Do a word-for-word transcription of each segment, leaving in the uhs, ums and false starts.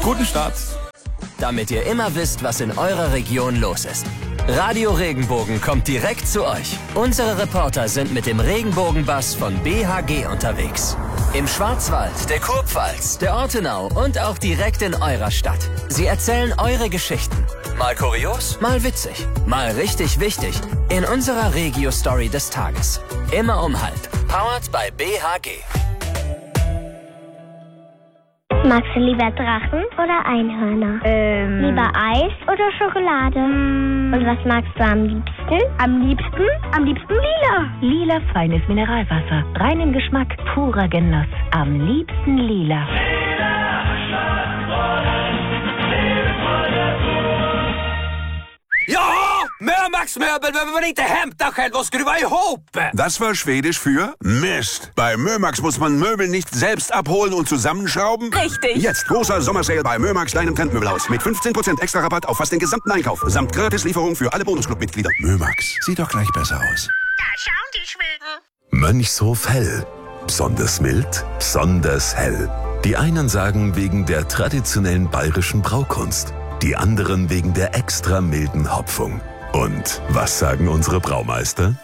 Guten Start. Damit ihr immer wisst, was in eurer Region los ist. Radio Regenbogen kommt direkt zu euch. Unsere Reporter sind mit dem Regenbogenbus von B H G unterwegs. Im Schwarzwald, der Kurpfalz, der Ortenau und auch direkt in eurer Stadt. Sie erzählen eure Geschichten. Mal kurios, mal witzig, mal richtig wichtig. In unserer Regio-Story des Tages. Immer um halb. Powered by B H G. Magst du lieber Drachen oder Einhörner? Ähm. Lieber Eis oder Schokolade? Mm. Und was magst du am liebsten? Am liebsten? Am liebsten lila. Lila feines Mineralwasser. Reinen Geschmack, purer Genuss. Am liebsten lila. Ja! Mehr Max Möbel, wenn man inte hämta själv och skruva ihop! Das war Schwedisch für Mist. Bei Mömax muss man Möbel nicht selbst abholen und zusammenschrauben. Richtig. Jetzt großer Sommersale bei Mömax, deinem Trendmöbelhaus. Mit fünfzehn Prozent extra Rabatt auf fast den gesamten Einkauf. Samt Gratislieferung für alle Bonusclub-Mitglieder. Mömax, sieht doch gleich besser aus. Da schauen die Schweden. Mönchshof Hell. Besonders mild, besonders hell. Die einen sagen wegen der traditionellen bayerischen Braukunst. Die anderen wegen der extra milden Hopfung. Und was sagen unsere Braumeister?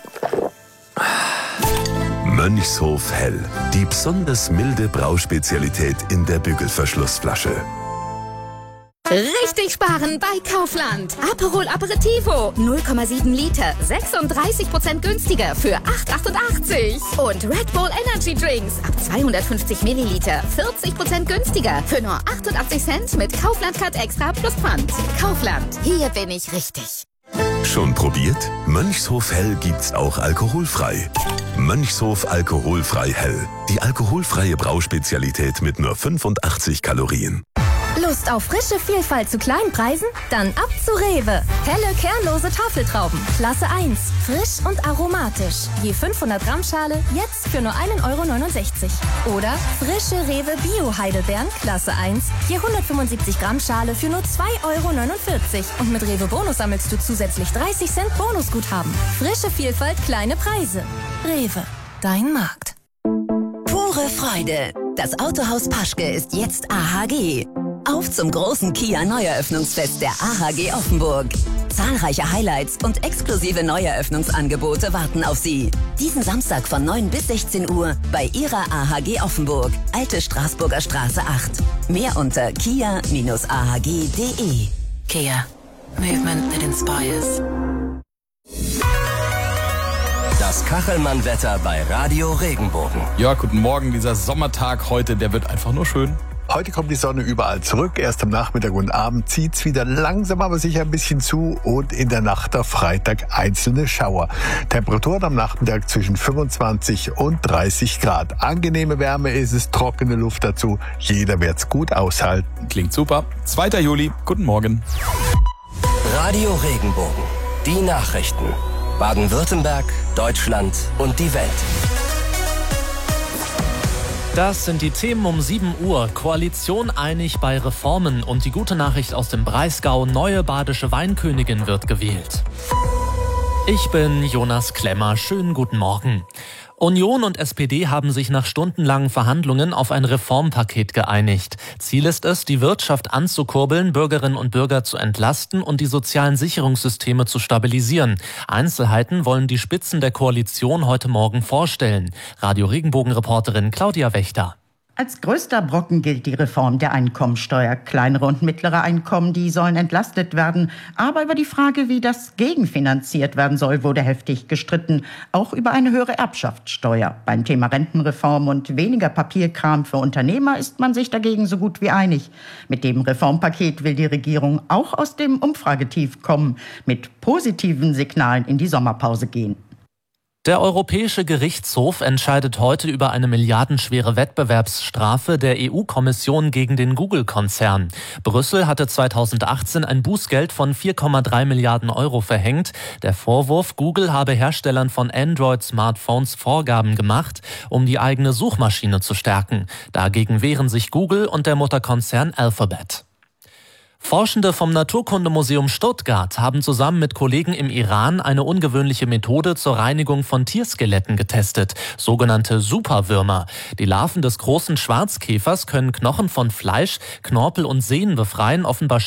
Mönchshof Hell. Die besonders milde Brauspezialität in der Bügelverschlussflasche. Richtig sparen bei Kaufland. Aperol Aperitivo, null Komma sieben Liter, sechsunddreißig Prozent günstiger für acht achtundachtzig. Und Red Bull Energy Drinks ab zweihundertfünfzig Milliliter, vierzig Prozent günstiger für nur achtundachtzig Cent mit Kaufland Card Extra plus Pfand. Kaufland, hier bin ich richtig. Schon probiert? Mönchshof Hell gibt's auch alkoholfrei. Mönchshof Alkoholfrei Hell. Die alkoholfreie Brauspezialität mit nur fünfundachtzig Kalorien. Lust auf frische Vielfalt zu kleinen Preisen? Dann ab zu Rewe. Helle, kernlose Tafeltrauben. Klasse eins. Frisch und aromatisch. Je fünfhundert Gramm Schale, jetzt für nur ein Euro neunundsechzig. Oder frische Rewe Bio-Heidelbeeren, Klasse eins. Je hundertfünfundsiebzig Gramm Schale für nur zwei Euro neunundvierzig. Und mit Rewe Bonus sammelst du zusätzlich dreißig Cent Bonusguthaben. Frische Vielfalt, kleine Preise. Rewe, dein Markt. Pure Freude. Das Autohaus Paschke ist jetzt A H G. Auf zum großen Kia Neueröffnungsfest der A H G Offenburg. Zahlreiche Highlights und exklusive Neueröffnungsangebote warten auf Sie. Diesen Samstag von neun bis sechzehn Uhr bei Ihrer A H G Offenburg, Alte Straßburger Straße acht. Mehr unter kia Bindestrich a h g punkt d e. Kia. Movement that inspires. Das Kachelmann-Wetter bei Radio Regenbogen. Ja, guten Morgen. Dieser Sommertag heute, der wird einfach nur schön. Heute kommt die Sonne überall zurück. Erst am Nachmittag und Abend zieht's wieder langsam, aber sicher ein bisschen zu. Und in der Nacht auf Freitag einzelne Schauer. Temperaturen am Nachmittag zwischen fünfundzwanzig und dreißig Grad. Angenehme Wärme ist es, trockene Luft dazu. Jeder wird's gut aushalten. Klingt super. zweiter Juli. Guten Morgen. Radio Regenbogen. Die Nachrichten. Baden-Württemberg, Deutschland und die Welt. Das sind die Themen um sieben Uhr. Koalition einig bei Reformen und die gute Nachricht aus dem Breisgau. Neue badische Weinkönigin wird gewählt. Ich bin Jonas Klemmer. Schönen guten Morgen. Union und S P D haben sich nach stundenlangen Verhandlungen auf ein Reformpaket geeinigt. Ziel ist es, die Wirtschaft anzukurbeln, Bürgerinnen und Bürger zu entlasten und die sozialen Sicherungssysteme zu stabilisieren. Einzelheiten wollen die Spitzen der Koalition heute Morgen vorstellen. Radio Regenbogen-Reporterin Claudia Wächter. Als größter Brocken gilt die Reform der Einkommensteuer. Kleinere und mittlere Einkommen, die sollen entlastet werden. Aber über die Frage, wie das gegenfinanziert werden soll, wurde heftig gestritten. Auch über eine höhere Erbschaftssteuer. Beim Thema Rentenreform und weniger Papierkram für Unternehmer ist man sich dagegen so gut wie einig. Mit dem Reformpaket will die Regierung auch aus dem Umfragetief kommen, mit positiven Signalen in die Sommerpause gehen. Der Europäische Gerichtshof entscheidet heute über eine milliardenschwere Wettbewerbsstrafe der E U-Kommission gegen den Google-Konzern. Brüssel hatte zweitausendachtzehn ein Bußgeld von vier Komma drei Milliarden Euro verhängt. Der Vorwurf, Google habe Herstellern von Android-Smartphones Vorgaben gemacht, um die eigene Suchmaschine zu stärken. Dagegen wehren sich Google und der Mutterkonzern Alphabet. Forschende vom Naturkundemuseum Stuttgart haben zusammen mit Kollegen im Iran eine ungewöhnliche Methode zur Reinigung von Tierskeletten getestet, sogenannte Superwürmer. Die Larven des großen Schwarzkäfers können Knochen von Fleisch, Knorpel und Sehnen befreien, offenbar